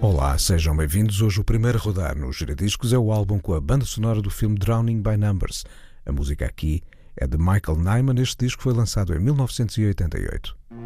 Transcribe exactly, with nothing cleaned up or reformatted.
Olá, sejam bem-vindos. Hoje o primeiro a rodar nos giradiscos é o álbum com a banda sonora do filme Drowning by Numbers. A música aqui é de Michael Nyman. Este disco foi lançado em mil novecentos e oitenta e oito.